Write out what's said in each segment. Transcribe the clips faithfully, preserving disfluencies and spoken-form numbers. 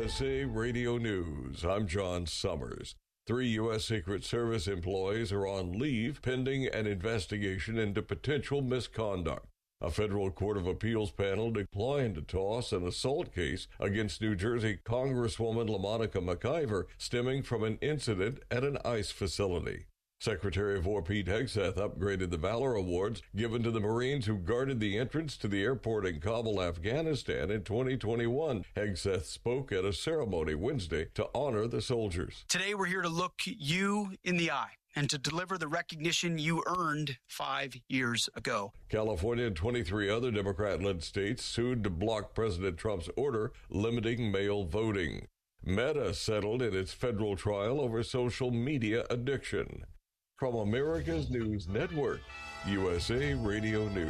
S A Radio News. I'm John Summers. Three U S. Secret Service employees are on leave pending an investigation into potential misconduct. A federal court of appeals panel declined to toss an assault case against New Jersey Congresswoman LaMonica McIver stemming from an incident at an ICE facility. Secretary of War Pete Hegseth upgraded the Valor Awards given to the Marines who guarded the entrance to the airport in Kabul, Afghanistan in twenty twenty-one. Hegseth spoke at a ceremony Wednesday to honor the soldiers. Today we're here to look you in the eye and to deliver the recognition you earned five years ago. California and twenty-three other Democrat-led states sued to block President Trump's order limiting mail voting. Meta settled in its federal trial over social media addiction. From America's News Network, U S A Radio News.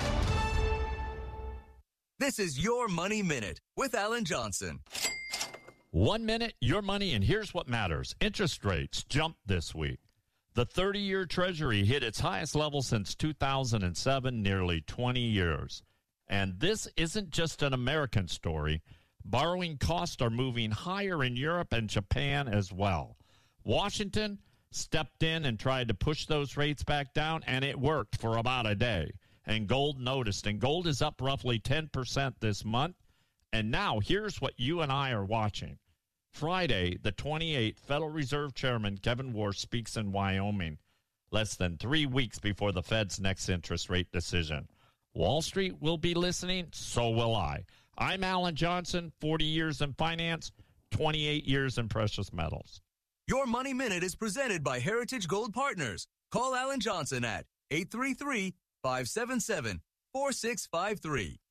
This is Your Money Minute with Alan Johnson. One minute, your money, and here's what matters. Interest rates jumped this week. The thirty-year Treasury hit its highest level since two thousand seven, nearly twenty years. And this isn't just an American story. Borrowing costs are moving higher in Europe and Japan as well. Washington stepped in and tried to push those rates back down, and it worked for about a day. And gold noticed, and gold is up roughly ten percent this month. And now here's what you and I are watching. Friday, the twenty-eighth, Federal Reserve Chairman Kevin Warsh speaks in Wyoming, less than three weeks before the Fed's next interest rate decision. Wall Street will be listening, so will I. I'm Alan Johnson, forty years in finance, twenty-eight years in precious metals. Your Money Minute is presented by Heritage Gold Partners. Call Alan Johnson at eight three three, five seven seven, four six five three.